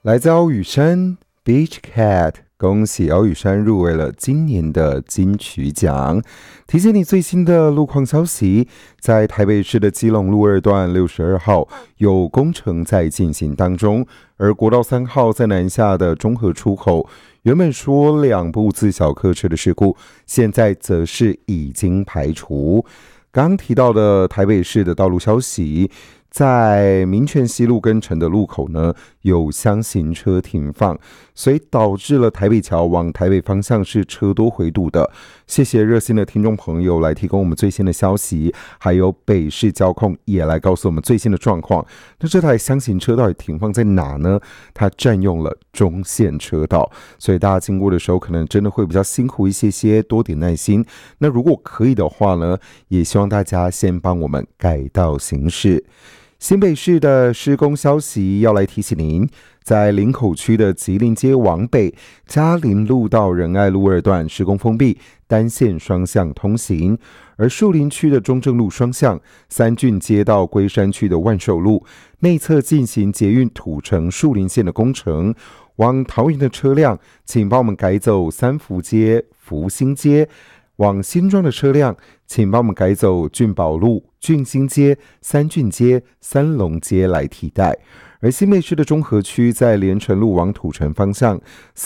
来自欧雨山 Beach Cat， 恭喜欧雨山入围了今年的金曲奖。提醒你最新的路况消息，在台北市的基隆路2段62号有工程在进行当中，而国道3号在南下的中和出口，原本说2部自小客车的事故，现在则是已经排除。刚提到的台北市的道路消息，在民权西路跟承德路口呢，有厢型车停放，所以导致了台北桥往台北方向是车多回堵的。谢谢热心的听众朋友来提供我们最新的消息，还有北市交控也来告诉我们最新的状况。那这台厢型车到底停放在哪呢？它占用了中线车道，所以大家经过的时候可能真的会比较辛苦一些，多点耐心。那如果可以的话呢，也希望大家先帮我们改道行驶。新北市的施工消息要来提醒您，在林口区的吉林街往北嘉林路到仁爱路2段施工封闭，单线双向通行；而树林区的中正路双向三郡街到龟山区的万寿路内侧进行捷运土城树林线的工程，往桃园的车辆请帮我们改走三福街、福兴街；往新庄的车辆请帮我们改走俊宝路、俊兴街、三郡街、三龙街来替代。而新北市的中和区在连城路往土城方向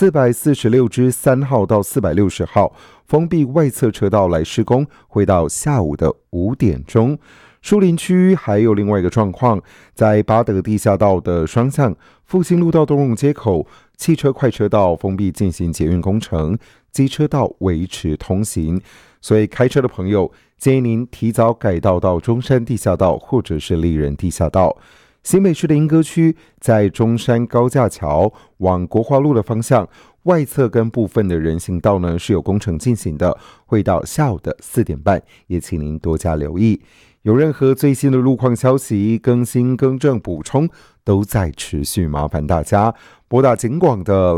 446支3号到460号封闭外侧车道来施工，会到下午的5点钟。树林区还有另外一个状况，在八德地下道的双向复兴路到东荣街口汽车快车道封闭进行捷运工程，机车道维持通行，所以开车的朋友建议您提早改道到中山地下道或者是立人地下道。新北市的莺歌区在中山高架桥往国华路的方向外侧跟部分的人行道呢是有工程进行的，会到下午的4点半，也请您多加留意。有任何最新的路况消息更新更正补充都在持续，麻烦大家拨打警广的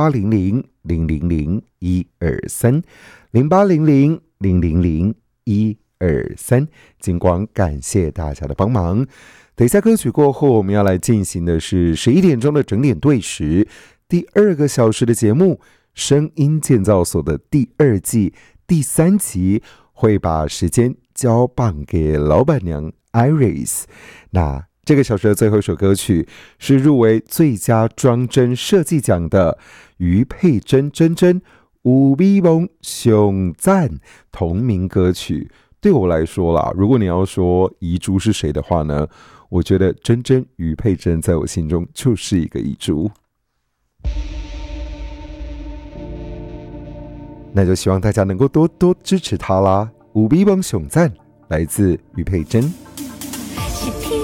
0800-000-123 0800-000-123，警广感谢大家的帮忙。等一下歌曲过后，我们要来进行的是11点钟的整点对时，第2个小时的节目声音建造所的第2季第3集，会把时间交棒给老板娘 Iris。 那这个小时的最后一首歌曲是入围最佳装帧设计奖的于佩珍珍珍有美梦上赞同名歌曲。对我来说啦，如果你要说遗珠是谁的话呢，我觉得珍珍于佩珍在我心中就是一个遗珠。那就希望大家能够多多支持她啦。有美梦上赞来自于佩珍。 是天